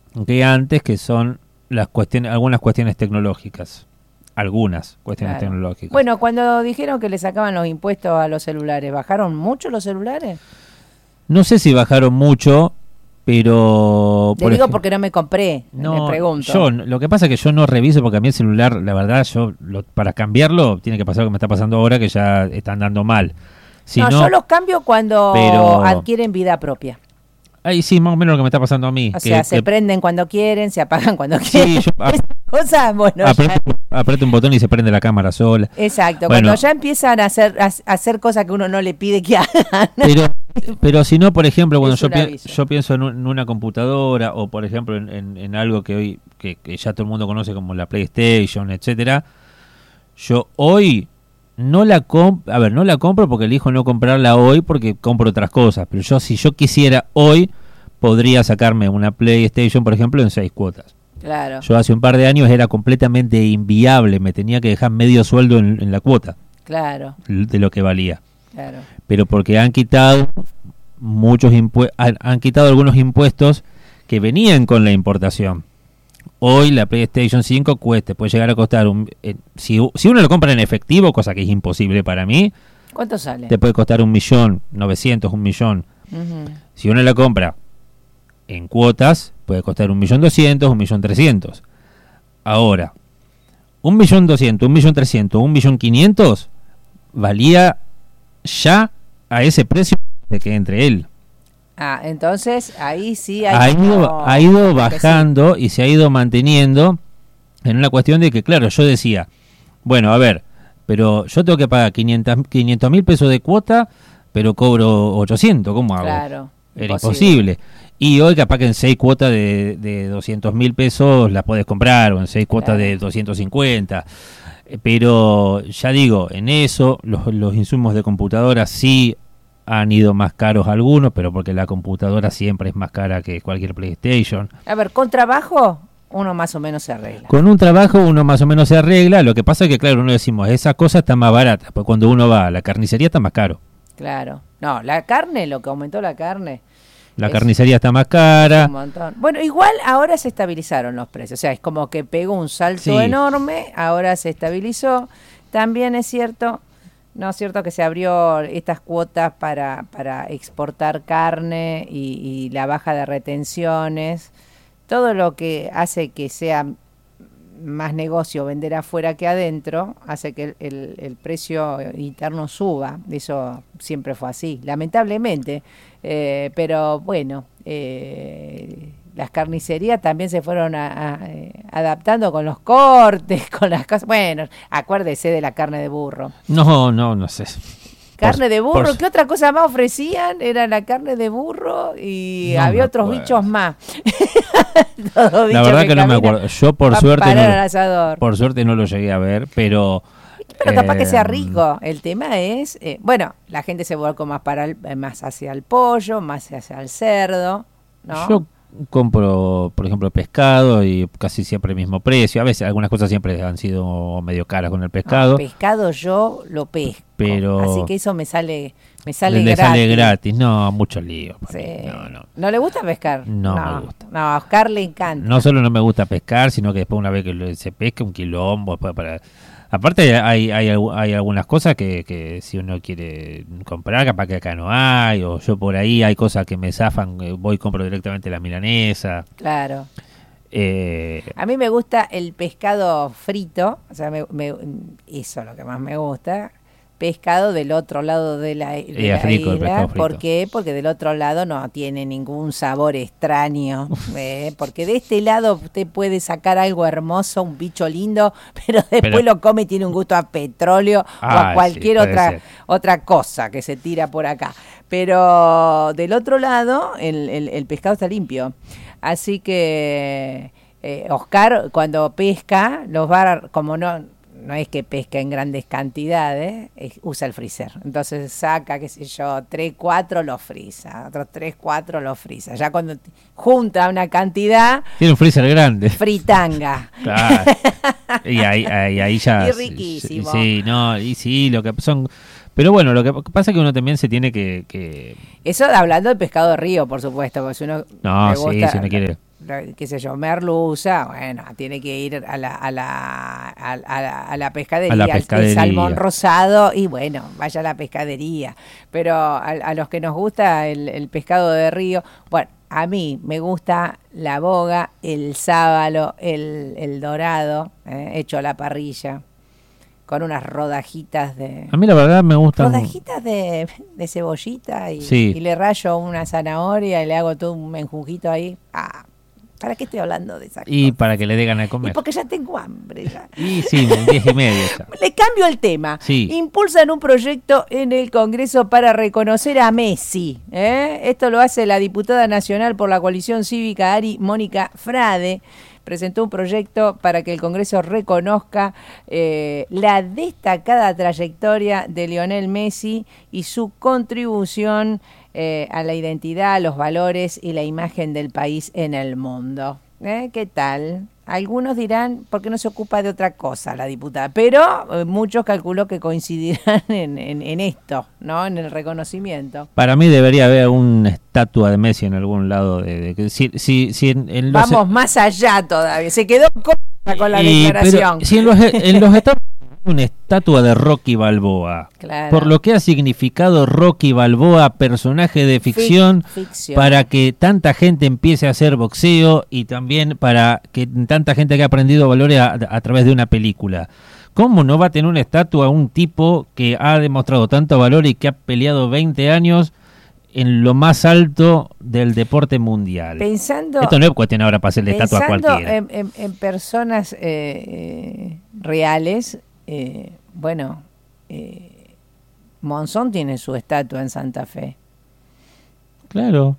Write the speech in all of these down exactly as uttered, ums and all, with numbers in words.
que antes, que son las cuestiones, algunas cuestiones tecnológicas. Algunas cuestiones Claro. tecnológicas. Bueno, cuando dijeron que le sacaban los impuestos a los celulares, ¿bajaron mucho los celulares? No sé si bajaron mucho, pero... Te digo porque no me compré, no, me pregunto. Yo, lo que pasa es que yo no reviso porque a mí el celular, la verdad, yo lo, para cambiarlo tiene que pasar lo que me está pasando ahora, que ya está andando mal. Si no, no, yo los cambio cuando pero- adquieren vida propia. ahí sí, más o menos lo que me está pasando a mí. O que- sea, se que- prenden cuando quieren, se apagan cuando Sí, quieren. yo ap- Cosas, bueno, aprieto, ya- aprieto un botón y se prende la cámara sola. exacto. Bueno. Cuando ya empiezan a hacer a, a hacer cosas que uno no le pide que hagan. Pero, pero si no, por ejemplo, cuando Es yo, un pi- aviso. yo pienso en, un- en una computadora o, por ejemplo, en, en- en algo que hoy que, que ya todo el mundo conoce como la PlayStation, etcétera, yo hoy no la compro, a ver, no la compro porque elijo no comprarla hoy porque compro otras cosas, pero yo si yo quisiera hoy podría sacarme una PlayStation, por ejemplo, en seis cuotas. Claro, Yo hace un par de años era completamente inviable, me tenía que dejar medio sueldo en, en la cuota claro, de lo que valía. claro. Pero porque han quitado muchos impue- han, han quitado algunos impuestos que venían con la importación. Hoy la PlayStation cinco cuesta, puede llegar a costar un, eh, si, u- si uno lo compra en efectivo, cosa que es imposible para mí, ¿Cuánto sale? te puede costar un millón novecientos, un millón. Ujú. Si uno la compra en cuotas, puede costar un millón doscientos, un millón trescientos. Ahora, un millón doscientos, un millón trescientos, un millón quinientos valía ya a ese precio de que entre él. Ah, entonces ahí sí Ha hay ido, como- ha ido que sí. bajando y se ha ido manteniendo en una cuestión de que, claro, yo decía, bueno, a ver, pero yo tengo que pagar quinientos mil pesos de cuota, pero cobro ochocientos, ¿cómo hago? Claro, Era imposible. Y hoy capaz que en seis cuotas de, de doscientos mil pesos las podés comprar, o en seis cuotas Claro. de doscientos cincuenta. Eh, Pero ya digo, en eso los, los insumos de computadora sí han ido más caros algunos, pero porque la computadora siempre es más cara que cualquier PlayStation. A ver, con trabajo uno más o menos se arregla. Con un trabajo uno más o menos se arregla, lo que pasa es que claro, uno decimos, esa cosa está más barata, pues cuando uno va a la carnicería está más caro. Claro. No, la carne, lo que aumentó la carne. La Es- carnicería está más cara. Un montón. Bueno, igual ahora se estabilizaron los precios. O sea, es como que pegó un salto Sí. enorme, ahora se estabilizó. También es cierto, no es cierto que se abrió estas cuotas para, para exportar carne y, y la baja de retenciones. Todo lo que hace que sea más negocio vender afuera que adentro, hace que el, el- el precio interno suba. Eso siempre fue así, lamentablemente. Eh, pero bueno, eh, las carnicerías también se fueron a- a, eh, adaptando con los cortes, con las cosas. Bueno, acuérdese de la carne de burro. No, no, no sé. Carne Por- de burro, por- ¿qué otra cosa más ofrecían? Era la carne de burro y No había me otros acuerdo. bichos más. Todos La bichos verdad que no me caminan acuerdo. Yo por pa' suerte parar no, al asador. por suerte no lo llegué a ver, pero Pero capaz que sea eh, rico. El tema es, eh, bueno, la gente se volcó más para el- eh, más hacia el pollo, más hacia el cerdo, ¿no? Yo compro, por ejemplo, pescado y casi siempre el mismo precio. A veces algunas cosas siempre han sido medio caras con el No, pescado. pescado yo lo pesco, Pero- así que eso me sale, me sale le gratis. sale gratis. No, mucho lío. para Sí. mí. No, no. ¿No le gusta pescar? No me gusta. No, a Oscar le encanta. No solo no me gusta pescar, sino que después una vez que lo- se pesca un quilombo. Después para... Aparte hay, hay, algu- hay algunas cosas que, que si uno quiere comprar, capaz que acá no hay, o yo por ahí hay cosas que me zafan, eh, voy y compro directamente la milanesa. Claro. Eh, A mí me gusta el pescado frito, o sea, me, me- eso es lo que más me gusta. Pescado del otro lado de la, de Y la es rico el isla. pescado frito. ¿Por qué? Porque del otro lado no tiene ningún sabor extraño. ¿eh? Porque de este lado usted puede sacar algo hermoso, un bicho lindo, pero después Pero- lo come y tiene un gusto a petróleo o Ah, a cualquier sí, puede otra ser. otra cosa que se tira por acá. Pero del otro lado el, el- el pescado está limpio. Así que eh, Oscar cuando pesca, los va a- como no... No es que pesca en grandes cantidades, es- usa el freezer. Entonces saca, qué sé yo, tres, cuatro los frisa, otros tres, cuatro los frisa. Ya cuando t- junta una cantidad, tiene un freezer grande. fritanga. Claro. Y ahí, ahí, ahí ya. Y riquísimo. Sí, no, y sí, lo que son. Pero bueno, lo que pasa es que uno también se tiene que. que Eso hablando de pescado de río, por supuesto, porque si uno no, le sí, gusta si uno quiere. qué sé yo, merluza, bueno, tiene que ir a la a la a, a, a la pescadería, a la pescadería. El salmón rosado y bueno, vaya a la pescadería. Pero a, a los que nos gusta el, el pescado de río, bueno, a mí me gusta la boga, el sábalo, el, el dorado, eh, hecho a la parrilla, con unas rodajitas de... A mí la verdad me gustan... Rodajitas de, de cebollita y, sí. y le rayo una zanahoria y le hago todo un menjujito ahí. Ah, ¿para qué estoy hablando de esa cosa? Y para que le dé ganas de comer. Y porque ya tengo hambre. Ya. Y sí, diez y media ya. Le cambio el tema. Sí. Impulsan un proyecto en el Congreso para reconocer a Messi. ¿eh? Esto lo hace la diputada nacional por la coalición cívica ARI, Mónica Frade. Presentó un proyecto para que el Congreso reconozca eh, la destacada trayectoria de Lionel Messi y su contribución eh, a la identidad, los valores y la imagen del país en el mundo. ¿Eh? ¿Qué tal? Algunos dirán, ¿por qué no se ocupa de otra cosa la diputada? Pero eh, muchos calculo que coincidirán en, en, en esto, ¿no? En el reconocimiento. Para mí debería haber una estatua de Messi en algún lado. De, de, si, si, si en, en los Vamos más allá todavía. Se quedó corta con la y, declaración. Pero, si en los, en los Estados una estatua de Rocky Balboa, claro. Por lo que ha significado Rocky Balboa, personaje de ficción, ficción, para que tanta gente empiece a hacer boxeo y también para que tanta gente que ha aprendido valores a, a través de una película. ¿Cómo no va a tener una estatua un tipo que ha demostrado tanto valor y que ha peleado veinte años en lo más alto del deporte mundial? Pensando, Esto no es cuestión ahora para hacerle estatua a cualquiera. En, en, en personas eh, reales, eh, bueno, eh, Monzón tiene su estatua en Santa Fe. Claro.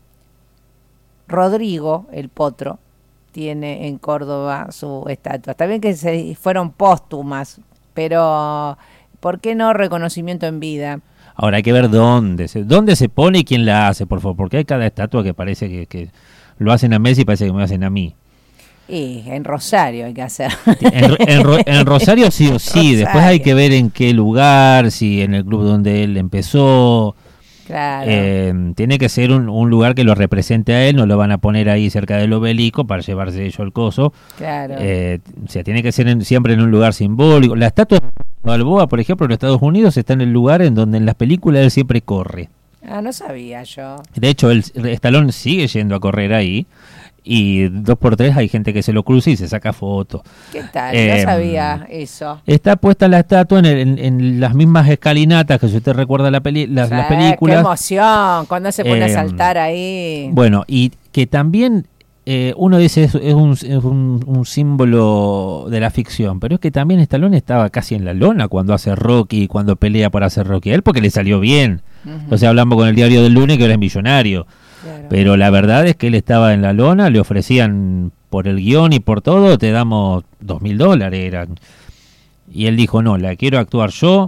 Rodrigo, el potro, tiene en Córdoba su estatua. Está bien que se fueron póstumas, pero ¿por qué no reconocimiento en vida? Ahora hay que ver dónde se, dónde se pone y quién la hace, por favor, porque hay cada estatua que parece que, que lo hacen a Messi y parece que me hacen a mí. Y en Rosario hay que hacer. En, en, en Rosario sí o sí, Rosario. Después hay que ver en qué lugar, si en el club donde él empezó. Claro. Eh, tiene que ser un, un lugar que lo represente a él, no lo van a poner ahí cerca del obelisco para llevarse ellos el coso. Claro. Eh, o sea, tiene que ser en, siempre en un lugar simbólico. La estatua de Balboa, por ejemplo, en los Estados Unidos está en el lugar en donde en las películas él siempre corre. Ah, no sabía yo. De hecho, el Stallone sigue yendo a correr ahí. Y dos por tres hay gente que se lo cruza y se saca fotos. ¿Qué tal? Eh, no sabía eso. Está puesta la estatua en, el, en, en las mismas escalinatas que si usted recuerda la peli, las, sí, las películas. ¡Qué emoción! Cuando se pone eh, a saltar ahí. Bueno, y que también eh, uno dice es, es, un, es un, un símbolo de la ficción, pero es que también Stallone estaba casi en la lona cuando hace Rocky, cuando pelea para hacer Rocky. A él porque le salió bien. Uh-huh. O sea, hablamos con el diario del lunes que ahora es millonario. Claro. Pero la verdad es que él estaba en la lona, le ofrecían por el guión y por todo, te damos dos mil dólares. Eran. Y él dijo, no, la quiero actuar yo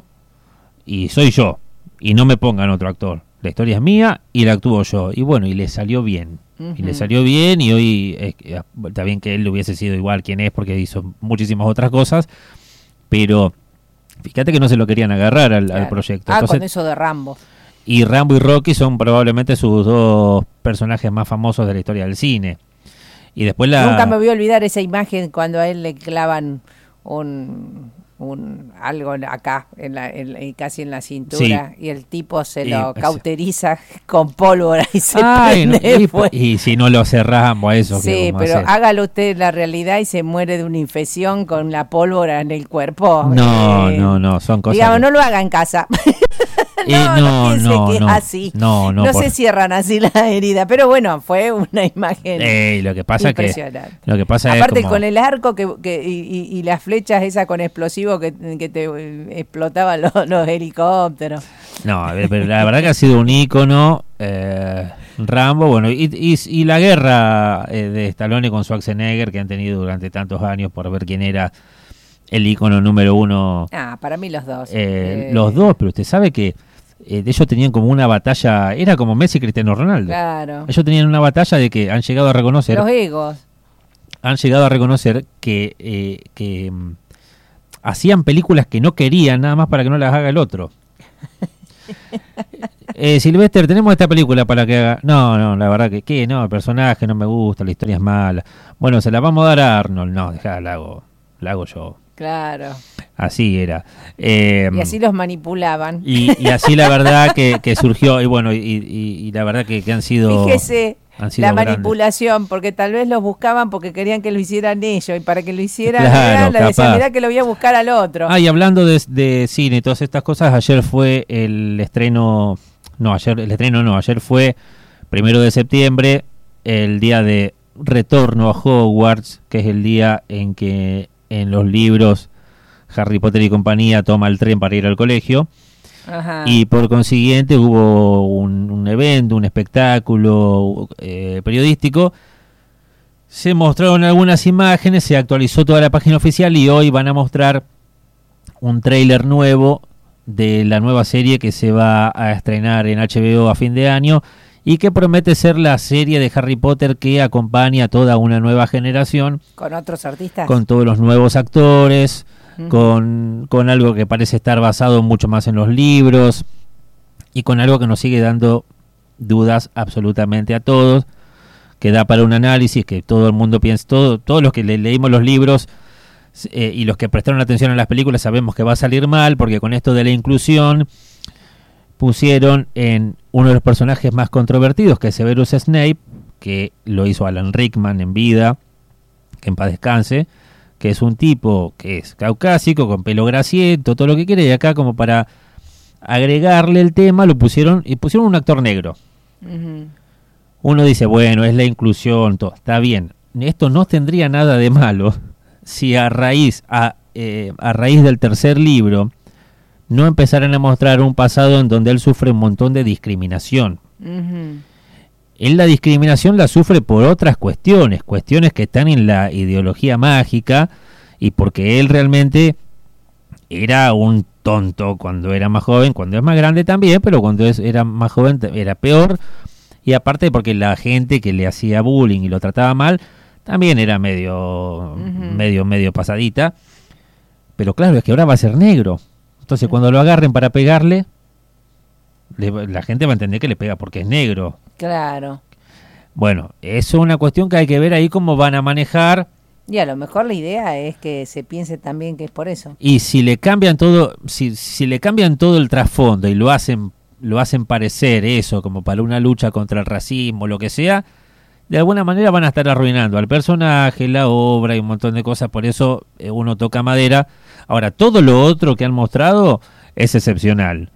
y soy yo. Y no me pongan otro actor. La historia es mía y la actúo yo. Y bueno, y le salió bien. Uh-huh. Y le salió bien y hoy eh, está bien que él hubiese sido igual quien es porque hizo muchísimas otras cosas. Pero fíjate que no se lo querían agarrar al, claro. al proyecto. Ah, Entonces, con eso de Rambo. Y Rambo y Rocky son probablemente sus dos personajes más famosos de la historia del cine. Y después la... Nunca me voy a olvidar esa imagen cuando a él le clavan un, un algo acá, en la, en, casi en la cintura, sí. Y el tipo se y, lo cauteriza con pólvora y se Ay, prende no, y, y si no lo cerramos a eso. Sí, pero hacer? Hágalo usted en la realidad y se muere de una infección con la pólvora en el cuerpo. No, eh, no, no, son cosas... Digamos, que... no lo haga en casa. No, eh, no, no, no, que no, así. no, no, no por... se cierran así las heridas, pero bueno, fue una imagen eh, lo que pasa impresionante. Que, lo que pasa aparte es como... con el arco que, que y, y, y las flechas esa con explosivo que, que te eh, explotaban los, los helicópteros. No, pero la verdad que ha sido un ícono eh, Rambo, bueno, y, y, y la guerra eh, de Stallone con Schwarzenegger que han tenido durante tantos años por ver quién era el ícono número uno. Ah, para mí los dos. Eh, eh, los dos, pero usted sabe que eh, ellos tenían como una batalla, era como Messi y Cristiano Ronaldo. Claro. Ellos tenían una batalla de que han llegado a reconocer... Los egos. Han llegado a reconocer que, eh, que um, hacían películas que no querían nada más para que no las haga el otro. eh, Sylvester, tenemos esta película para que haga. No, no, la verdad que, ¿qué? No, el personaje no me gusta, la historia es mala. Bueno, se la vamos a dar a Arnold. No, dejá, la hago, la hago yo. Claro. Así era. Eh, y así los manipulaban. Y, y así la verdad que, que surgió, y bueno, y, y, y la verdad que, que han sido... Fíjese, han sido la grandes. Manipulación, porque tal vez los buscaban porque querían que lo hicieran ellos, y para que lo hicieran, Claro, le decían, capaz. mirá que lo voy a buscar al otro. Ah, y hablando de, de cine y todas estas cosas, ayer fue el estreno... No, ayer el estreno no, ayer fue primero de septiembre, el día de retorno a Hogwarts, que es el día en que en los libros Harry Potter y compañía toma el tren para ir al colegio. Ajá. Y por consiguiente hubo un, un evento, un espectáculo eh, periodístico. Se mostraron algunas imágenes, se actualizó toda la página oficial y hoy van a mostrar un tráiler nuevo de la nueva serie que se va a estrenar en H B O a fin de año y que promete ser la serie de Harry Potter que acompaña a toda una nueva generación. ¿Con otros artistas? Con todos los nuevos actores, uh-huh. con, con algo que parece estar basado mucho más en los libros y con algo que nos sigue dando dudas absolutamente a todos, que da para un análisis, que todo el mundo piensa, todo, todos los que le, leímos los libros eh, y los que prestaron atención a las películas sabemos que va a salir mal, porque con esto de la inclusión pusieron en uno de los personajes más controvertidos, que es Severus Snape, que lo hizo Alan Rickman en vida, que en paz descanse, que es un tipo que es caucásico, con pelo grasiento, todo lo que quiere, y acá como para agregarle el tema lo pusieron, y pusieron un actor negro. Uh-huh. Uno dice, bueno, es la inclusión, todo, está bien. Esto no tendría nada de malo si a raíz, a, eh, a raíz del tercer libro no empezaran a mostrar un pasado en donde él sufre un montón de discriminación. Uh-huh. Él la discriminación la sufre por otras cuestiones, cuestiones que están en la ideología mágica y porque él realmente era un tonto cuando era más joven, cuando es más grande también, pero cuando es, era más joven era peor, y aparte porque la gente que le hacía bullying y lo trataba mal también era medio, uh-huh. medio, medio pasadita, pero claro, es que ahora va a ser negro. Entonces, cuando lo agarren para pegarle, le, la gente va a entender que le pega porque es negro. Claro. Bueno, eso es una cuestión que hay que ver ahí cómo van a manejar. Y a lo mejor la idea es que se piense también que es por eso. Y si le cambian todo, si, si le cambian todo el trasfondo y lo hacen, lo hacen parecer eso como para una lucha contra el racismo, lo que sea, de alguna manera van a estar arruinando al personaje, la obra y un montón de cosas. Por eso eh, uno toca madera. Ahora, todo lo otro que han mostrado es excepcional.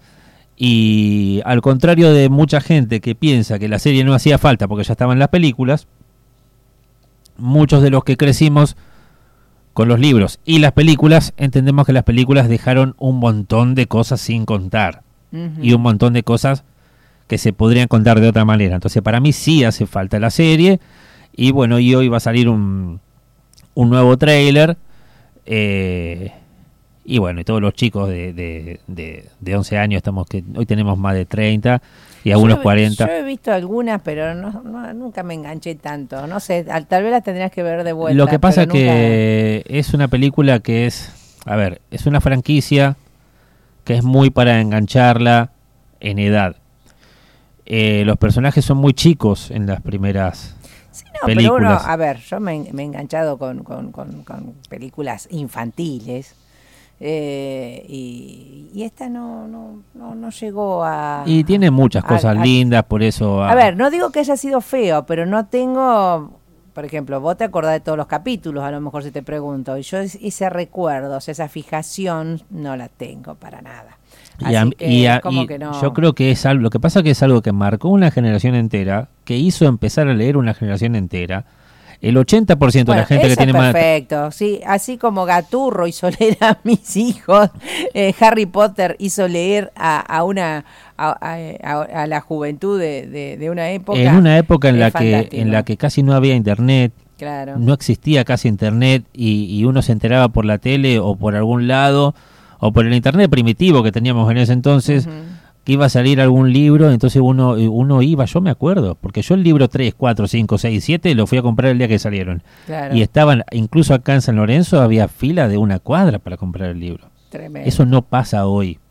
Y al contrario de mucha gente que piensa que la serie no hacía falta porque ya estaban las películas, muchos de los que crecimos con los libros y las películas entendemos que las películas dejaron un montón de cosas sin contar. Uh-huh. Y un montón de cosas que se podrían contar de otra manera. Entonces para mí sí hace falta la serie. Y bueno, y hoy va a salir un, un nuevo tráiler. Eh... Y bueno, y todos los chicos de, de, de, de once años, estamos que hoy tenemos más de treinta y algunos yo, cuarenta. Yo he visto algunas, pero no, no, nunca me enganché tanto. No sé, tal vez las tendrías que ver de vuelta. Lo que pasa es nunca... que es una película que es, a ver, es una franquicia que es muy para engancharla en edad. Eh, los personajes son muy chicos en las primeras... Sí, no, películas. Pero uno, a ver, yo me, me he enganchado con, con, con, con películas infantiles. Eh, y, y esta no, no, no, no llegó a... Y tiene muchas cosas a, a, lindas, por eso... A, a ver, no digo que haya sido feo, pero no tengo... Por ejemplo, vos te acordás de todos los capítulos, a lo mejor si te pregunto. Y yo ese recuerdo, o sea, esa fijación, no la tengo para nada. Y, a, que, y, a, como y que no... yo creo que es algo... Lo que pasa que es algo que marcó una generación entera, que hizo empezar a leer una generación entera. El ochenta por ciento bueno, de la gente que tiene más... Perfecto, sí, así como Gaturro hizo leer a mis hijos, eh, Harry Potter hizo leer a, a una a, a, a la juventud de, de, de una época. En una época en la que en la que casi no había internet, claro. No existía casi internet y, y uno se enteraba por la tele o por algún lado o por el internet primitivo que teníamos en ese entonces. Uh-huh. Que iba a salir algún libro, entonces uno uno iba, yo me acuerdo, porque yo el libro tres, cuatro, cinco, seis, siete lo fui a comprar el día que salieron. Claro. Y estaban, incluso acá en San Lorenzo había fila de una cuadra para comprar el libro. Tremendo. Eso no pasa hoy.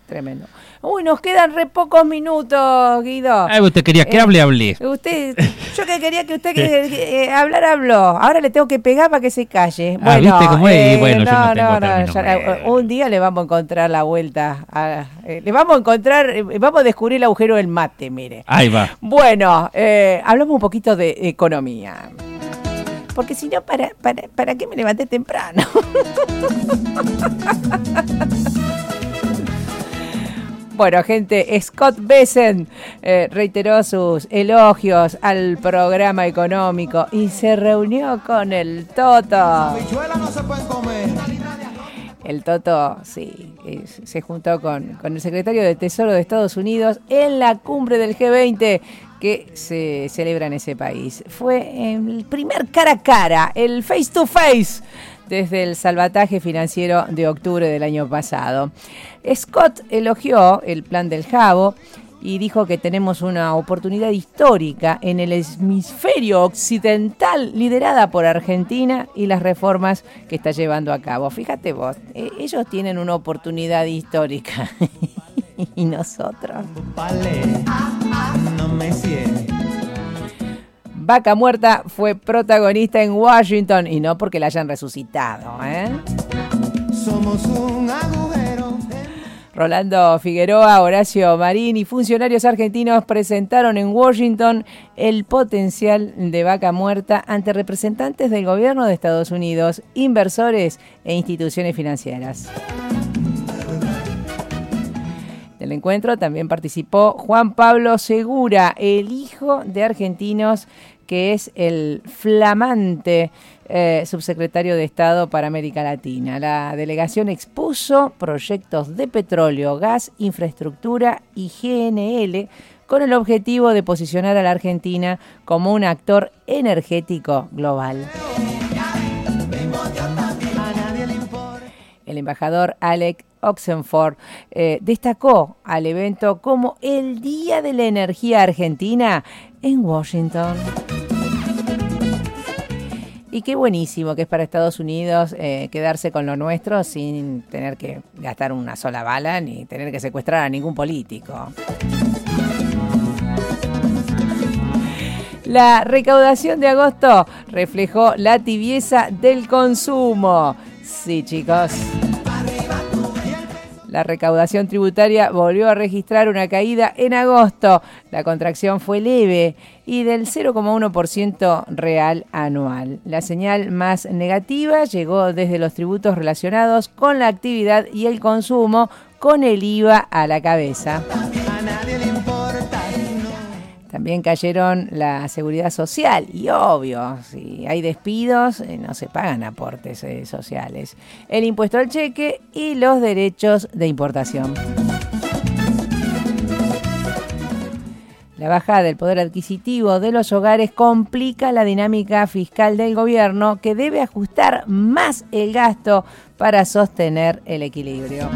Tremendo. Uy, nos quedan re pocos minutos, Guido. Ay, usted quería que eh, hable, hable. Usted, yo que quería que usted que, que, eh, hablar, habló. Ahora le tengo que pegar para que se calle. Bueno, ah, ¿viste cómo es? Eh, bueno, no, yo no tengo no, no, ya, un día le vamos a encontrar la vuelta. A, eh, le vamos a encontrar, eh, vamos a descubrir el agujero del mate, mire. Ahí va. Bueno, eh, hablamos un poquito de economía. Porque si no, ¿para, para, ¿para qué me levanté temprano? Bueno, gente, Scott Bessent eh, reiteró sus elogios al programa económico y se reunió con el Toto. El Toto, sí, se juntó con, con el secretario de Tesoro de Estados Unidos en la cumbre del G veinte que se celebra en ese país. Fue el primer cara a cara, el face to face, desde el salvataje financiero de octubre del año pasado. Scott elogió el plan del Jabo y dijo que tenemos una oportunidad histórica en el hemisferio occidental liderada por Argentina y las reformas que está llevando a cabo. Fíjate vos, eh, ellos tienen una oportunidad histórica y nosotros. Vaca Muerta fue protagonista en Washington y no porque la hayan resucitado, ¿eh? Somos un agujero. Rolando Figueroa, Horacio Marín y funcionarios argentinos presentaron en Washington el potencial de Vaca Muerta ante representantes del gobierno de Estados Unidos, inversores e instituciones financieras. Del encuentro también participó Juan Pablo Segura, el hijo de argentinos, que es el flamante eh, subsecretario de Estado para América Latina. La delegación expuso proyectos de petróleo, gas, infraestructura y G N L con el objetivo de posicionar a la Argentina como un actor energético global. El embajador Alec Oxenford eh, destacó al evento como el Día de la Energía Argentina en Washington. Y qué buenísimo que es para Estados Unidos eh, quedarse con lo nuestro sin tener que gastar una sola bala ni tener que secuestrar a ningún político. La recaudación de agosto reflejó la tibieza del consumo. Sí, chicos. La recaudación tributaria volvió a registrar una caída en agosto. La contracción fue leve y del cero coma uno por ciento real anual. La señal más negativa llegó desde los tributos relacionados con la actividad y el consumo, con el I V A a la cabeza. A nadie le importa. También cayeron la seguridad social y obvio, si hay despidos eh, no se pagan aportes eh, sociales, el impuesto al cheque y los derechos de importación. La bajada del poder adquisitivo de los hogares complica la dinámica fiscal del gobierno, que debe ajustar más el gasto para sostener el equilibrio.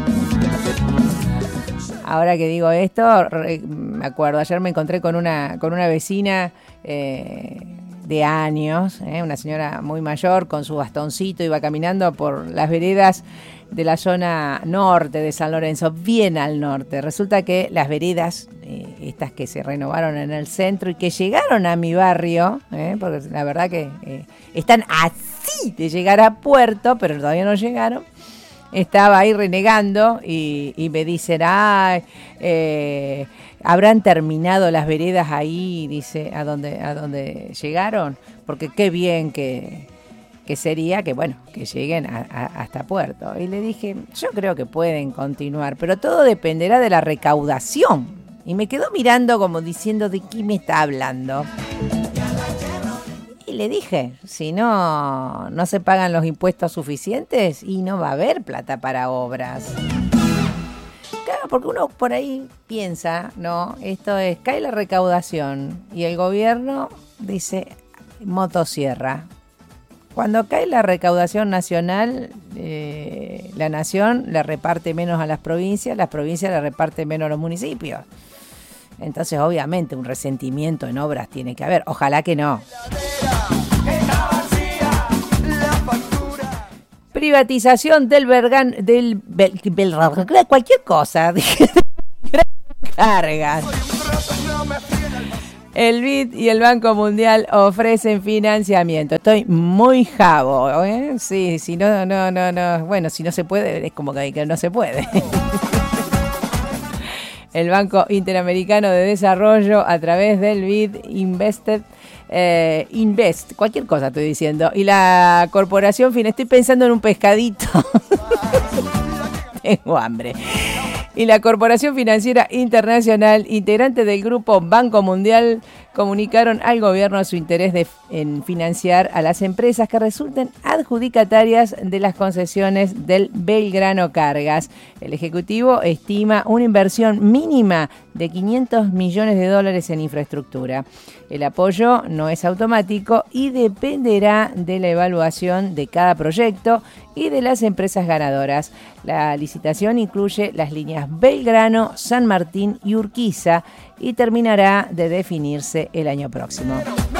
Ahora que digo esto, me acuerdo, ayer me encontré con una, con una vecina eh, de años, eh, una señora muy mayor con su bastoncito, iba caminando por las veredas de la zona norte de San Lorenzo, bien al norte. Resulta que las veredas, eh, estas que se renovaron en el centro y que llegaron a mi barrio, eh, porque la verdad que eh, están así de llegar a Puerto, pero todavía no llegaron. Estaba ahí renegando y, y me dicen, ah, eh, ¿habrán terminado las veredas ahí, dice, a donde, a donde llegaron? Porque qué bien que, que sería que, bueno, que lleguen a, a, hasta Puerto. Y le dije, yo creo que pueden continuar, pero todo dependerá de la recaudación. Y me quedó mirando como diciendo, ¿de qué me está hablando? Y le dije, si no, no se pagan los impuestos suficientes y no va a haber plata para obras. Claro, porque uno por ahí piensa, ¿no? Esto es, cae la recaudación y el gobierno dice, motosierra. Cuando cae la recaudación nacional, eh, la nación le reparte menos a las provincias, las provincias le reparten menos a los municipios. Entonces, obviamente, un resentimiento en obras tiene que haber. Ojalá que no. privatización del Bergan, del Bel, Bel, cualquier cosa, cargas. El B I D y el Banco Mundial ofrecen financiamiento. Estoy muy jabo, ¿eh? Sí, si no, no, no, no. Bueno, si no se puede, es como que no se puede. El Banco Interamericano de Desarrollo, a través del B I D, Invested, eh, Invest, cualquier cosa estoy diciendo. Y la corporación fin, estoy pensando en un pescadito. Tengo hambre. Y la Corporación Financiera Internacional, integrante del grupo Banco Mundial, comunicaron al gobierno su interés de, en financiar a las empresas que resulten adjudicatarias de las concesiones del Belgrano Cargas. El Ejecutivo estima una inversión mínima de quinientos millones de dólares en infraestructura. El apoyo no es automático y dependerá de la evaluación de cada proyecto y de las empresas ganadoras. La licitación incluye las líneas Belgrano, San Martín y Urquiza y terminará de definirse el año próximo.